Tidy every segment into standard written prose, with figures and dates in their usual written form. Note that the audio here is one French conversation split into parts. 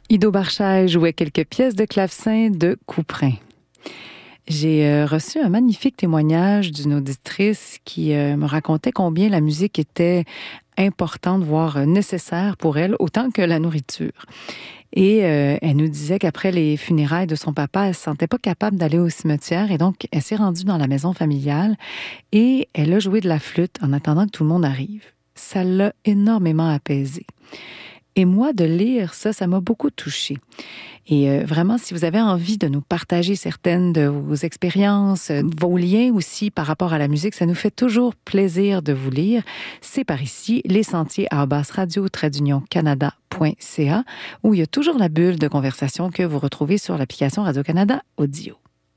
Ido Barchaï jouait quelques pièces de clavecin de Couperin. J'ai reçu un magnifique témoignage d'une auditrice qui me racontait combien la musique était importante, voire nécessaire pour elle, autant que la nourriture. Et elle nous disait qu'après les funérailles de son papa, elle ne se sentait pas capable d'aller au cimetière et donc elle s'est rendue dans la maison familiale et elle a joué de la flûte en attendant que tout le monde arrive. Ça l'a énormément apaisée. Et moi, de lire ça m'a beaucoup touchée. Et vraiment, si vous avez envie de nous partager certaines de vos expériences, vos liens aussi par rapport à la musique, ça nous fait toujours plaisir de vous lire. C'est par ici, lesentiers@radio-canada.ca, où il y a toujours la bulle de conversation que vous retrouvez sur l'application Radio-Canada Audio.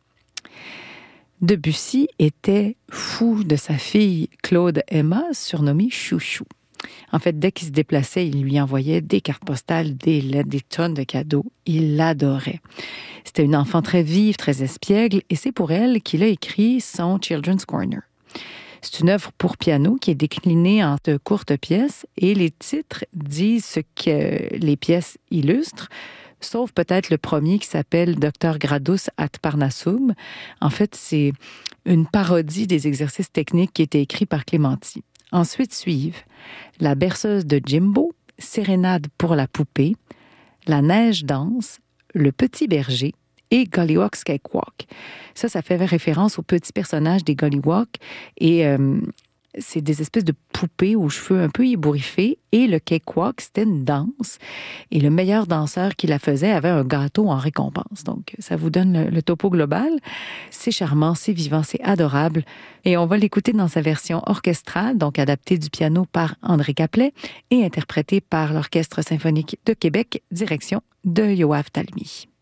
Debussy était fou de sa fille Claude Emma, surnommée Chouchou. En fait, dès qu'il se déplaçait, il lui envoyait des cartes postales, des lettres, des tonnes de cadeaux. Il l'adorait. C'était une enfant très vive, très espiègle, et c'est pour elle qu'il a écrit son Children's Corner. C'est une œuvre pour piano qui est déclinée en de courtes pièces, et les titres disent ce que les pièces illustrent, sauf peut-être le premier qui s'appelle Dr. Gradus at Parnassum. En fait, c'est une parodie des exercices techniques qui étaient écrits par Clémenti. Ensuite suivent La berceuse de Jimbo, Sérénade pour la poupée, La neige danse, Le petit berger et Golliwogg's Cakewalk. Ça fait référence aux petits personnages des Golliwogs et c'est des espèces de poupées aux cheveux un peu ébouriffés et le cakewalk, c'était une danse et le meilleur danseur qui la faisait avait un gâteau en récompense. Donc, ça vous donne le topo global. C'est charmant, c'est vivant, c'est adorable et on va l'écouter dans sa version orchestrale, donc adaptée du piano par André Caplet et interprétée par l'Orchestre symphonique de Québec, direction de Yoav Talmy.